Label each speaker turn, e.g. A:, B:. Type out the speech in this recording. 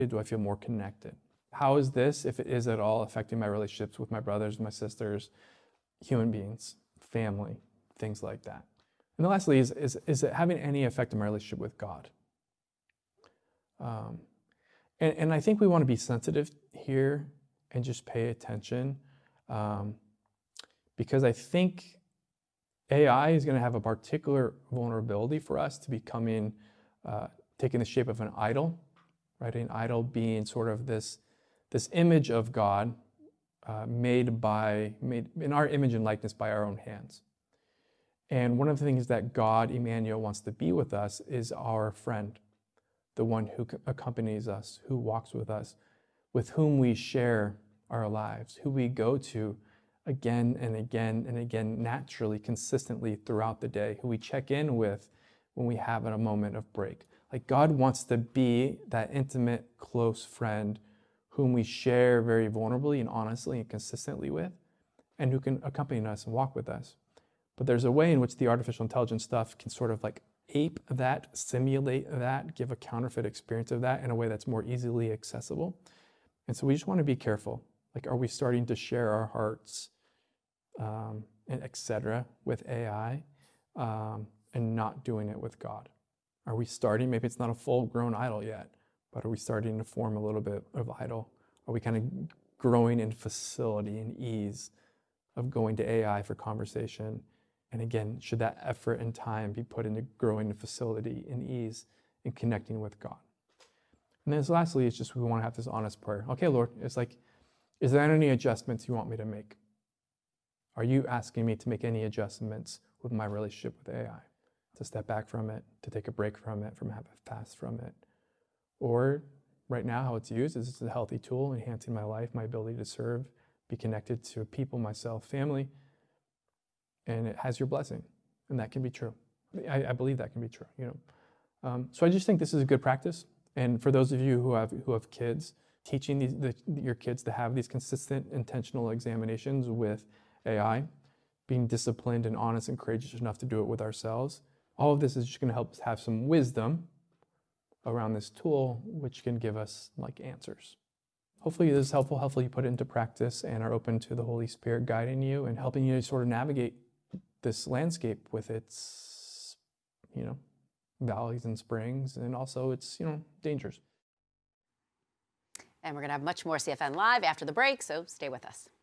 A: Do I feel more connected? How is this, if it is at all, affecting my relationships with my brothers, my sisters, human beings, family, things like that? And then lastly, is it having any effect on my relationship with God? And I think we want to be sensitive here and just pay attention, because I think AI is going to have a particular vulnerability for us to becoming, taking the shape of an idol, right? An idol being sort of this image of God, made in our image and likeness by our own hands. And one of the things that God, Emmanuel, wants to be with us is our friend, the one who accompanies us, who walks with us, with whom we share our lives, who we go to again and again and again, naturally, consistently throughout the day, who we check in with when we have a moment of break. Like, God wants to be that intimate, close friend whom we share very vulnerably and honestly and consistently with, and who can accompany us and walk with us. But there's a way in which the artificial intelligence stuff can sort of like ape that, simulate that, give a counterfeit experience of that in a way that's more easily accessible. And so we just want to be careful. Like, are we starting to share our hearts, and et cetera, with AI, and not doing it with God? Are we starting, maybe it's not a full-grown idol yet, but are we starting to form a little bit of idol? Are we kind of growing in facility and ease of going to AI for conversation? And again, should that effort and time be put into growing in facility and ease and connecting with God? And then lastly, it's just we want to have this honest prayer. Okay, Lord, it's like, is there any adjustments you want me to make? Are you asking me to make any adjustments with my relationship with AI? To step back from it, to take a break from it, have a fast from it? Or right now, how it's used is it's a healthy tool, enhancing my life, my ability to serve, be connected to people, myself, family, and it has your blessing. And that can be true. I believe that can be true, you know. So I just think this is a good practice. And for those of you who have kids, teaching your kids to have these consistent, intentional examinations with AI, being disciplined and honest and courageous enough to do it with ourselves, all of this is just going to help us have some wisdom around this tool, which can give us like answers. Hopefully this is helpful. Hopefully you put it into practice and are open to the Holy Spirit guiding you and helping you to sort of navigate this landscape with its, you know, valleys and springs, and also its, you know, dangers.
B: And we're going to have much more CFN Live after the break, so stay with us.